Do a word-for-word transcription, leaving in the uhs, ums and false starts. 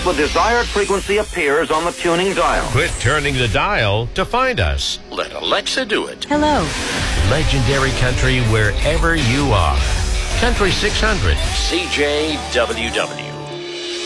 the desired frequency appears on the tuning dial. Quit turning the dial to find us. Let Alexa do it. Hello. Legendary country wherever you are. Country six hundred. C J W W.